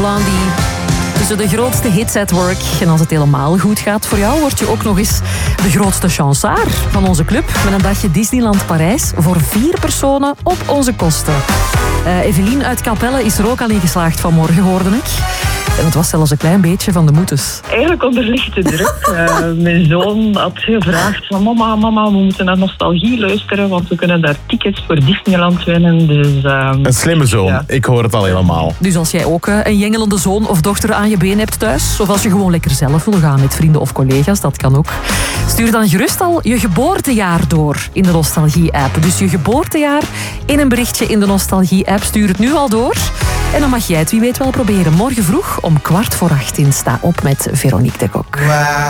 Blondie. Tussen de grootste hits at work. En als het helemaal goed gaat voor jou, word je ook nog eens de grootste chansaar van onze club. Met een dagje Disneyland Parijs voor 4 personen op onze kosten. Evelien uit Capelle is er ook al in geslaagd vanmorgen, hoorde ik. En het was zelfs een klein beetje van de moetes. Eigenlijk onder lichte druk. Mijn zoon had gevraagd van mama, we moeten naar Nostalgie luisteren, want we kunnen daar tickets voor Disneyland winnen. Dus, een slimme zoon, ja. Ik hoor het al helemaal. Dus als jij ook een jengelende zoon of dochter aan je been hebt thuis, of als je gewoon lekker zelf wil gaan met vrienden of collega's, dat kan ook. Stuur dan gerust al je geboortejaar door in de Nostalgie-app. Dus je geboortejaar in een berichtje in de Nostalgie-app. Stuur het nu al door. En dan mag jij het wie weet wel proberen. Morgen vroeg om 7:15 sta op met Veronique de Kok.